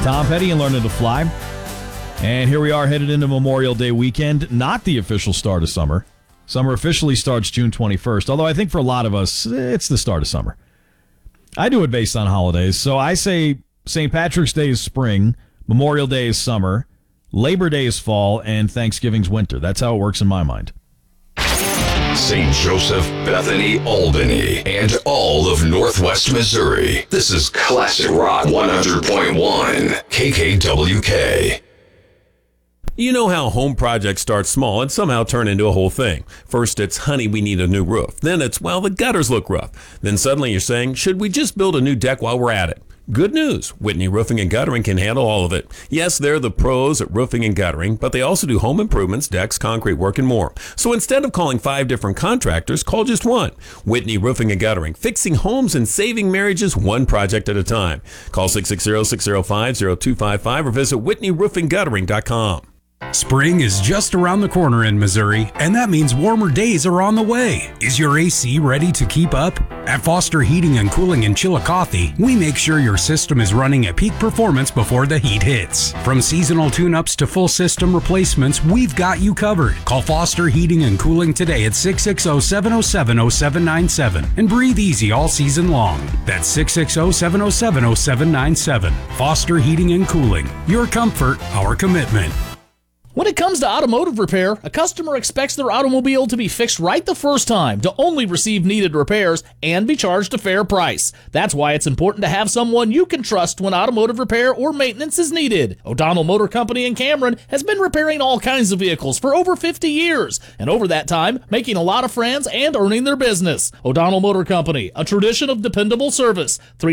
Tom Petty and Learning to Fly. And here we are headed into Memorial Day weekend, not the official start of summer. Summer officially starts June 21st, although I think for a lot of us, it's the start of summer. I do it based on holidays, so I say St. Patrick's Day is spring, Memorial Day is summer, Labor Day is fall, and Thanksgiving's winter. That's how it works in my mind. St. Joseph, Bethany, Albany, and all of Northwest Missouri. This is Classic Rock 100.1 KKWK. You know how home projects start small and somehow turn into a whole thing. First it's, honey, we need a new roof. Then it's, well, the gutters look rough. Then suddenly you're saying, should we just build a new deck while we're at it? Good news, Whitney Roofing and Guttering can handle all of it. Yes, they're the pros at roofing and guttering, but they also do home improvements, decks, concrete work, and more. So instead of calling 5 different contractors, call just one. Whitney Roofing and Guttering, fixing homes and saving marriages one project at a time. Call 660-605-0255 or visit WhitneyRoofingGuttering.com. Spring is just around the corner in Missouri, and that means warmer days are on the way. Is your AC ready to keep up? At Foster Heating and Cooling in Chillicothe, we make sure your system is running at peak performance before the heat hits. From seasonal tune-ups to full system replacements, we've got you covered. Call Foster Heating and Cooling today at 660-707-0797 and breathe easy all season long. That's 660-707-0797. Foster Heating and Cooling. Your comfort, our commitment. When it comes to automotive repair, a customer expects their automobile to be fixed right the first time, to only receive needed repairs, and be charged a fair price. That's why it's important to have someone you can trust when automotive repair or maintenance is needed. O'Donnell Motor Company in Cameron has been repairing all kinds of vehicles for over 50 years, and over that time, making a lot of friends and earning their business. O'Donnell Motor Company, a tradition of dependable service.